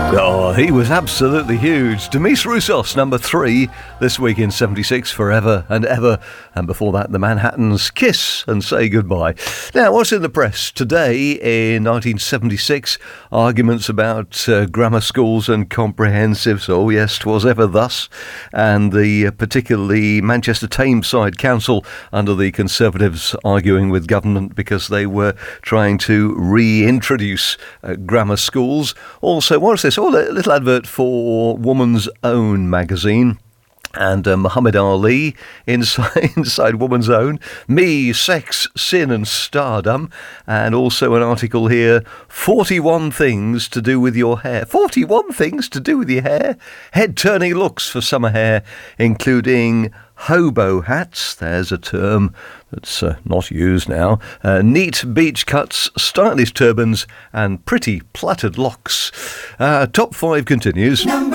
Oh, he was absolutely huge. Demis Roussos, number 3, this week in 76, Forever and Ever. And before that, the Manhattans, Kiss and Say Goodbye. Now, what's in the press? Today, in 1976, arguments about grammar schools and comprehensives. Oh, yes, 'twas ever thus. And the particularly Manchester Tameside Council, under the Conservatives, arguing with government because they were trying to reintroduce grammar schools. Also, what's this? Oh, a little advert for Woman's Own magazine. And Muhammad Ali inside Woman's Own. Me, Sex, Sin and Stardom. And also an article here, 41 things to do with your hair. 41 things to do with your hair? Head-turning looks for summer hair, including hobo hats, there's a term that's not used now, neat beach cuts, stylish turbans and pretty plaited locks. Top 5 continues.